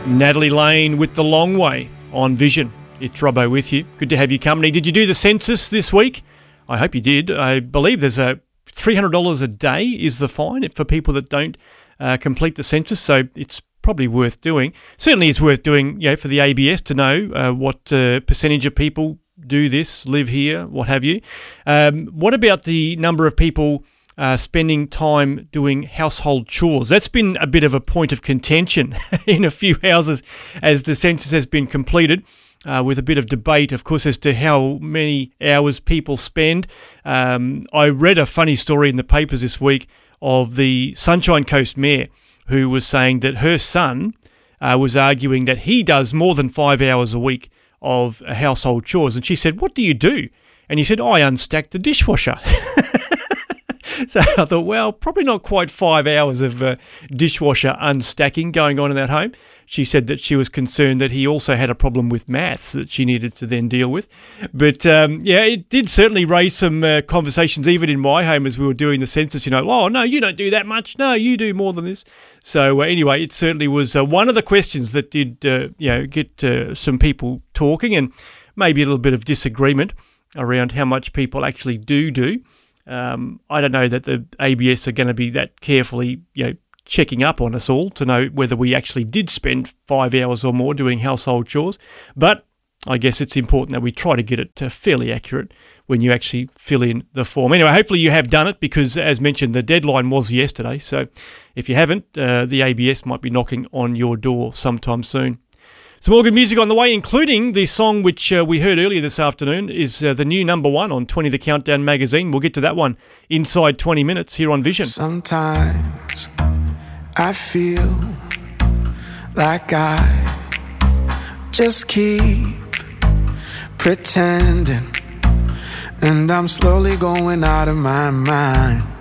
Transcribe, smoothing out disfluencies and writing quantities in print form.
Natalie Lane with The Long Way on Vision. It's Robbo with you. Good to have your company. Did you do the census this week? I hope you did. I believe there's a $300 a day is the fine for people that don't complete the census, so it's probably worth doing. Certainly it's worth doing, for the ABS to know what percentage of people do this, live here, what have you. What about the number of people spending time doing household chores? That's been a bit of a point of contention in a few houses as the census has been completed, with a bit of debate, of course, as to how many hours people spend. I read a funny story in the papers this week of the Sunshine Coast mayor who was saying that her son was arguing that he does more than 5 hours a week of household chores. And she said, "What do you do?" And he said, "I unstack the dishwasher." So I thought, well, probably not quite 5 hours of dishwasher unstacking going on in that home. She said that she was concerned that he also had a problem with maths that she needed to then deal with. But it did certainly raise some conversations even in my home as we were doing the census. Oh, no, you don't do that much. No, you do more than this. So anyway, it certainly was one of the questions that did get some people talking, and maybe a little bit of disagreement around how much people actually do. I don't know that the ABS are going to be that carefully, checking up on us all to know whether we actually did spend 5 hours or more doing household chores. But I guess it's important that we try to get it fairly accurate when you actually fill in the form. Anyway, hopefully you have done it because, as mentioned, the deadline was yesterday. So if you haven't, the ABS might be knocking on your door sometime soon. Some more good music on the way, including the song which we heard earlier this afternoon is the new number one on 20 The Countdown magazine. We'll get to that one inside 20 minutes here on Vision. Sometimes I feel like I just keep pretending, and I'm slowly going out of my mind.